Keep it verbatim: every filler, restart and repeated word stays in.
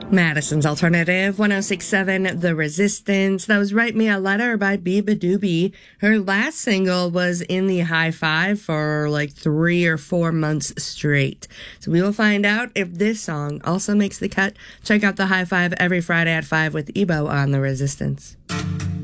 Madison's Alternative, one oh six point seven The Resistance. That was Write Me a Letter by Biba Doobie. Her last single was in the high five for like three or four months straight. So we will find out if this song also makes the cut. Check out the high five every Friday at five with Ebo on The Resistance.